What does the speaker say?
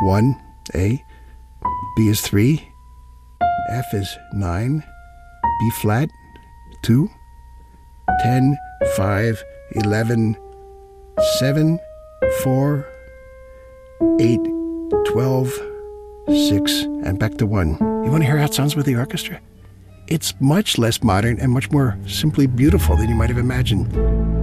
1, A. B is 3. F is 9. B flat, 2. 10, 5, 11, 7, 4, 8, 12, 6, and back to 1. You want to hear how it sounds with the orchestra? It's much less modern and much more simply beautiful than you might have imagined.